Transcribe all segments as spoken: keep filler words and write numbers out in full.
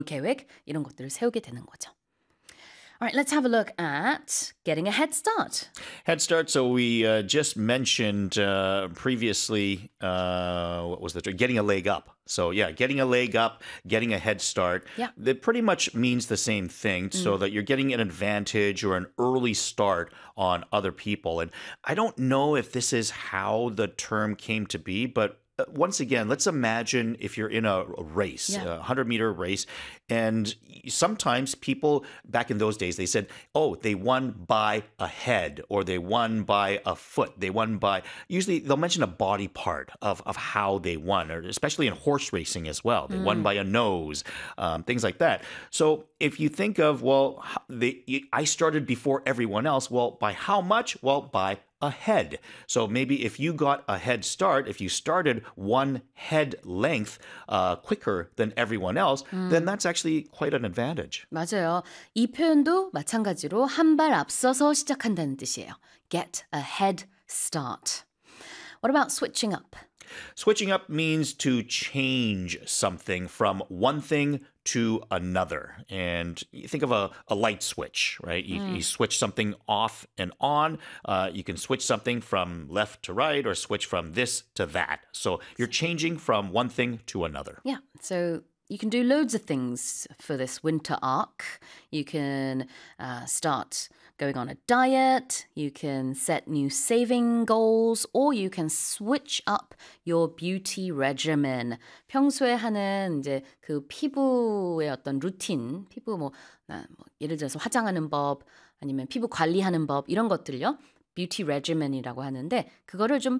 계획 이런 것들을 세우게 되는 거죠. All right, let's have a look at getting a head start. Head Start. So we uh, just mentioned uh, previously, uh, what was the term? Getting a leg up. So yeah, getting a leg up, getting a head start. Yeah. That pretty much means the same thing. So that you're getting an advantage or an early start on other people. And I don't know if this is how the term came to be, but uh, once again, let's imagine if you're in a a race, Yeah. a one hundred meter race, and sometimes people back in those days, they said, oh, they won by a head or they won by a foot. They won by, usually they'll mention a body part of, of how they won, or especially in horse racing as well. They won by a nose, um, things like that. So if you think of, well, h- they, I started before everyone else, well, by how much? Well, by ahead. So maybe if you got a head start, if you started one head length uh, quicker than everyone else, then that's actually quite an advantage. 맞아요. 이 표현도 마찬가지로 한 발 앞서서 시작한다는 뜻이에요. Get a head start. What about switching up? Switching up means to change something from one thing to another. And you think of a, a light switch, right? You, you switch something off and on. Uh, you can switch something from left to right or switch from this to that. So you're changing from one thing to another. Yeah, so you can do loads of things for this winter arc. You can uh, start going on a diet, you can set new saving goals, or you can switch up your beauty regimen. 평소에 하는 이제 그 피부의 어떤 루틴, 피부 뭐, 아, 뭐 예를 들어서 화장하는 법, 아니면 피부 관리하는 법 이런 것들요. 뷰티 레지멘이라고 하는데 그거를 좀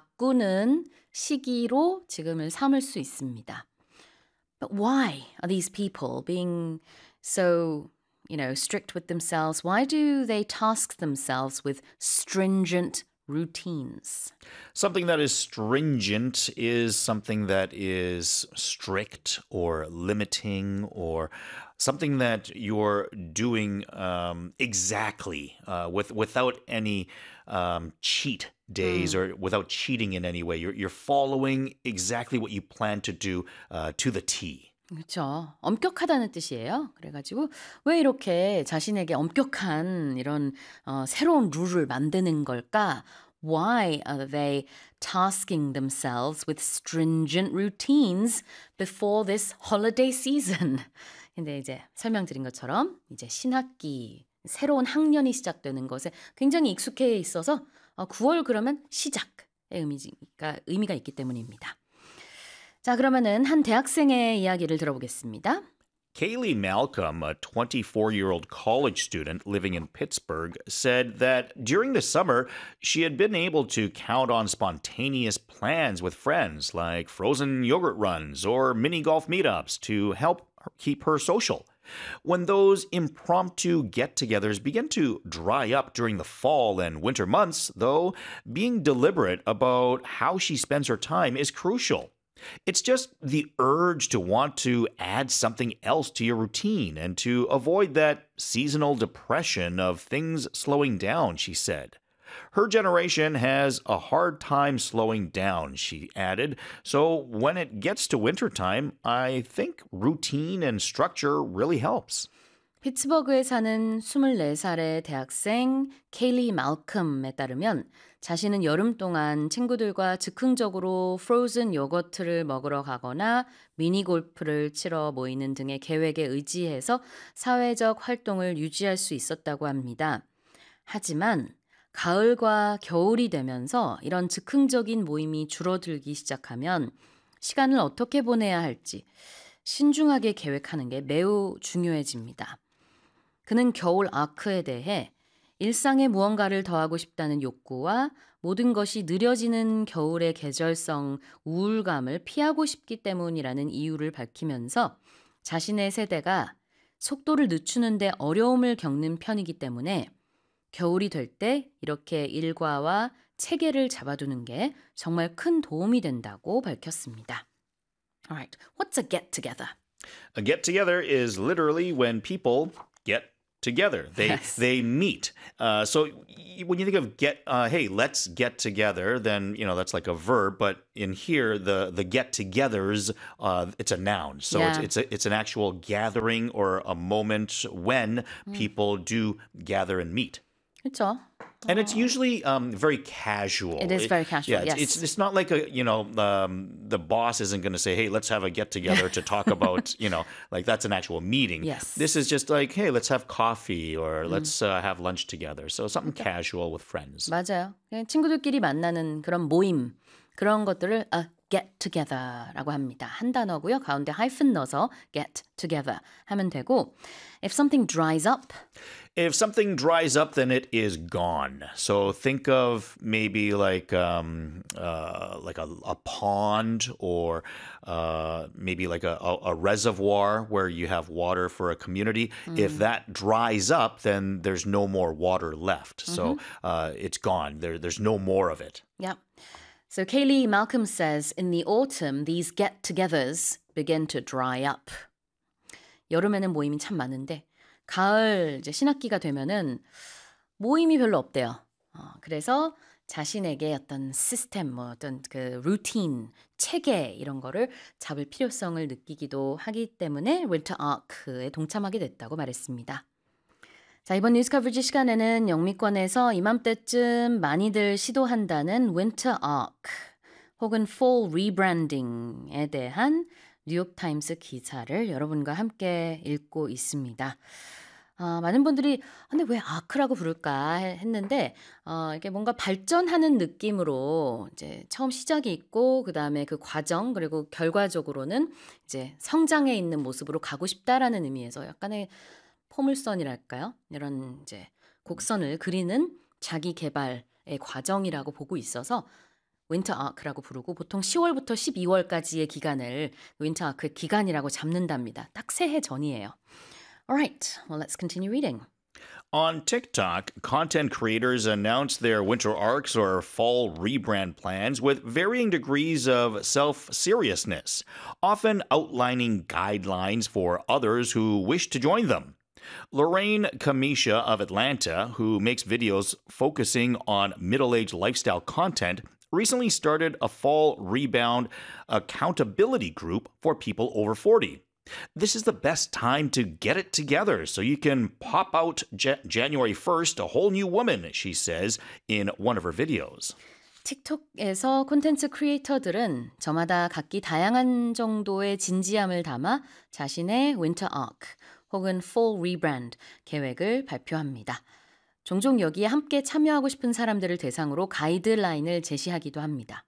바꾸는 시기로 지금을 삼을 수 있습니다. But why are these people being so, you know, strict with themselves? Why do they task themselves with stringent routines? Something that is stringent is something that is strict or limiting or something that you're doing um, exactly uh, with without any um, cheat days or without cheating in any way. You're, you're following exactly what you plan to do uh, to the T. 그렇죠. 엄격하다는 뜻이에요. 그래가지고 왜 이렇게 자신에게 엄격한 이런 어, 새로운 룰을 만드는 걸까? Why are they tasking themselves with stringent routines before this holiday season? 근데 이제 설명드린 것처럼 이제 신학기, 새로운 학년이 시작되는 것에 굉장히 익숙해 있어서 어, 구월 그러면 시작의 의미가, 의미가 있기 때문입니다. 자, 그러면은 한 대학생의 이야기를 들어보겠습니다. Kaylee Malcolm, a twenty-four-year-old college student living in Pittsburgh, said that during the summer, she had been able to count on spontaneous plans with friends like frozen yogurt runs or mini golf meetups to help her- keep her social. When those impromptu get togethers begin to dry up during the fall and winter months, though, being deliberate about how she spends her time is crucial. It's just the urge to want to add something else to your routine and to avoid that seasonal depression of things slowing down, she said. Her generation has a hard time slowing down, she added. So when it gets to wintertime, I think routine and structure really helps. 피츠버그에 사는 스물네 살의 대학생 케일리 말컴에 따르면 자신은 여름 동안 친구들과 즉흥적으로 프로즌 요거트를 먹으러 가거나 미니 골프를 치러 모이는 등의 계획에 의지해서 사회적 활동을 유지할 수 있었다고 합니다. 하지만 가을과 겨울이 되면서 이런 즉흥적인 모임이 줄어들기 시작하면 시간을 어떻게 보내야 할지 신중하게 계획하는 게 매우 중요해집니다. 그는 겨울 아크에 대해 일상에 무언가를 더하고 싶다는 욕구와 모든 것이 느려지는 겨울의 계절성 우울감을 피하고 싶기 때문이라는 이유를 밝히면서 자신의 세대가 속도를 늦추는데 어려움을 겪는 편이기 때문에 겨울이 될 때 이렇게 일과와 체계를 잡아두는 게 정말 큰 도움이 된다고 밝혔습니다. Alright, what's a get together? A get together is literally when people get together. They Yes. they meet. Uh, so y- when you think of get, uh, hey, let's get together, then you know that's like a verb. But in here, the the get-togethers, uh, it's a noun. So it's Yeah. it's a, it's an actual gathering or a moment when people do gather and meet. 그렇죠. And it's usually um, very casual. It is very casual, Yeah, it's, it's yes. it's not like a you know um, the boss isn't going to say, hey, let's have a get together to talk about you know like that's an actual meeting. Yes. This is just like, hey, let's have coffee or let's uh, have lunch together. So something casual with friends. 맞아요. 그냥 친구들끼리 만나는 그런 모임 그런 것들을 a get together라고 합니다. 한 단어고요. 가운데 하이픈 넣어서 get together 하면 되고 if something dries up If something dries up, then it is gone. So think of maybe like um, uh, like a, a pond or uh, maybe like a, a, a reservoir where you have water for a community. If that dries up, then there's no more water left. So uh, it's gone. There, there's no more of it. Yeah. So Kaylee Malcolm says in the autumn these get-togethers begin to dry up. 여름에는 모임이 참 많은데 가을 이제 신학기가 되면은 모임이 별로 없대요. 어, 그래서 자신에게 어떤 시스템, 뭐 어떤 그 루틴, 체계 이런 거를 잡을 필요성을 느끼기도 하기 때문에 Winter Arc에 동참하게 됐다고 말했습니다. 자, 이번 뉴스 커버리지 시간에는 영미권에서 이맘때쯤 많이들 시도한다는 Winter Arc 혹은 Fall Rebranding에 대한 뉴욕타임스 기사를 여러분과 함께 읽고 있습니다. 어, 많은 분들이 근데 왜 아크라고 부를까 했는데 어, 이게 뭔가 발전하는 느낌으로 이제 처음 시작이 있고 그 다음에 그 과정 그리고 결과적으로는 이제 성장해 있는 모습으로 가고 싶다라는 의미에서 약간의 포물선이랄까요? 이런 이제 곡선을 그리는 자기 개발의 과정이라고 보고 있어서 윈터 아크라고 부르고 보통 시월부터 십이월까지의 기간을 윈터 아크의 기간이라고 잡는답니다. 딱 새해 전이에요. Alright, well let's continue reading. On TikTok, content creators announce their winter arcs or fall rebrand plans with varying degrees of self seriousness, often outlining guidelines for others who wish to join them. Lorraine Kamisha of Atlanta, who makes videos focusing on middle aged lifestyle content, recently started a fall rebound accountability group for people over forty. This is the best time to get it together so you can pop out J- January first a whole new woman, she says in one of her videos. 틱톡에서 콘텐츠 크리에이터들은 저마다 각기 다양한 정도의 진지함을 담아 자신의 Winter Arc 혹은 Fall Rebrand 계획을 발표합니다. 종종 여기에 함께 참여하고 싶은 사람들을 대상으로 가이드라인을 제시하기도 합니다.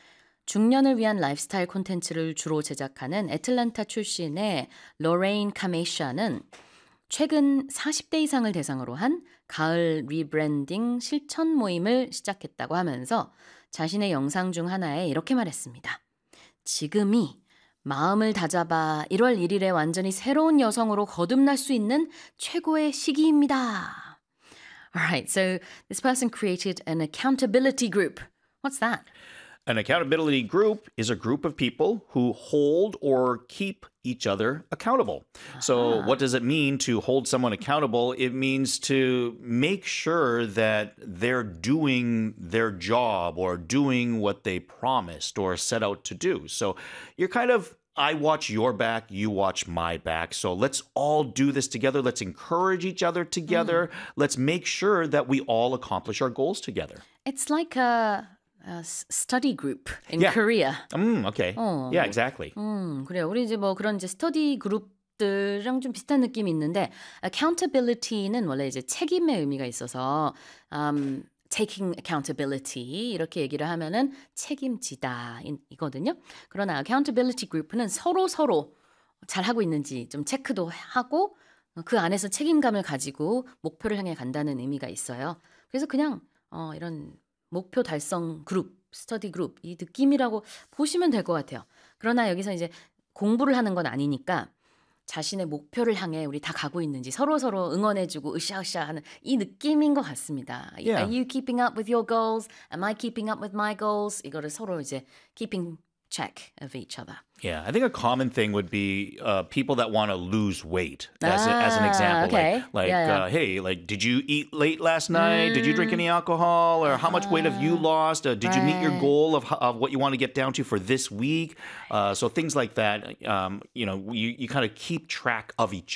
중년을 위한 라이프스타일 콘텐츠를 주로 제작하는 애틀랜타 출신의 로레인 카메샤는 최근 사십 대 이상을 대상으로 한 가을 리브랜딩 실천 모임을 시작했다고 하면서 자신의 영상 중 하나에 이렇게 말했습니다. 지금이 마음을 다잡아 일월 일일에 완전히 새로운 여성으로 거듭날 수 있는 최고의 시기입니다. Alright, so this person created an accountability group. What's that? An accountability group is a group of people who hold or keep each other accountable. So, what does it mean to hold someone accountable? It means to make sure that they're doing their job or doing what they promised or set out to do. So, you're kind of I watch your back, you watch my back. So let's all do this together. Let's encourage each other together. Mm. Let's make sure that we all accomplish our goals together. It's like a, a study group in yeah. Korea. Mm, okay. 어, yeah, exactly. 음, 그래요. 우리 이제 뭐 그런 이제 스터디 그룹들이랑 좀 비슷한 느낌이 있는데 accountability는 원래 이제 책임의 의미가 있어서 um, taking accountability 이렇게 얘기를 하면은 책임지다 이거든요. 그러나 accountability group는 서로 서로 잘하고 있는지 좀 체크도 하고 그 안에서 책임감을 가지고 목표를 향해 간다는 의미가 있어요. 그래서 그냥 어, 이런 목표 달성 그룹, 스터디 그룹 이 느낌이라고 보시면 될 것 같아요. 그러나 여기서 이제 공부를 하는 건 아니니까 자신의 목표를 향해 우리 다 가고 있는지 서로서로 응원해주고 으쌰으쌰 하는 이 느낌인 것 같습니다. Yeah. Are you keeping up with your goals? Am I keeping up with my goals? 이거를 서로 이제 keeping check of each other. Yeah, I think a common thing would be uh, people that want to lose weight. As, a, as an Ah, example, okay. like like Yeah, yeah. uh, hey, like did you eat late last night? Did you drink any alcohol? Or how much weight have you lost? Uh, did you meet your Right. goal of, ho- of what you want to get down to for this week? Uh, so things like that. Um, you know, you, you kind of keep track of each